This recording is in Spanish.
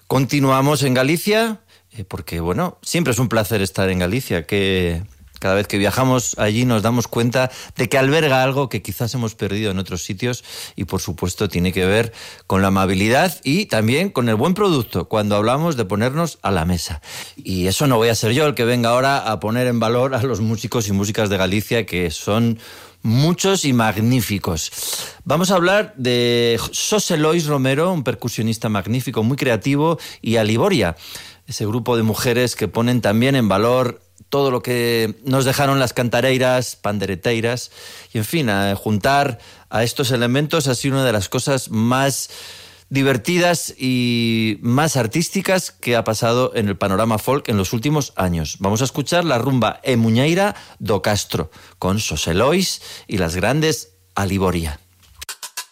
Continuamos en Galicia, porque bueno, siempre es un placer estar en Galicia, que cada vez que viajamos allí nos damos cuenta de que alberga algo que quizás hemos perdido en otros sitios y por supuesto tiene que ver con la amabilidad y también con el buen producto cuando hablamos de ponernos a la mesa. Y eso no voy a ser yo el que venga ahora a poner en valor a los músicos y músicas de Galicia, que son muchos y magníficos. Vamos a hablar de Xosé Lois Romero, un percusionista magnífico, muy creativo, y a Liboria, ese grupo de mujeres que ponen también en valor todo lo que nos dejaron las cantareiras, pandereteiras, y en fin, a juntar a estos elementos ha sido una de las cosas más divertidas y más artísticas que ha pasado en el panorama folk en los últimos años. Vamos a escuchar la rumba E Muñeira do Castro con Xosé Lois y las grandes A Liboria.